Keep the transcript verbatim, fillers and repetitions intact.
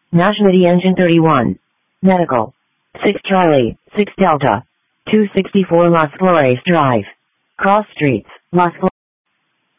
Nationality Engine thirty-one. Medical. six Charlie, six Delta. two sixty-four Las Flores Drive. Cross Streets, Las Flores.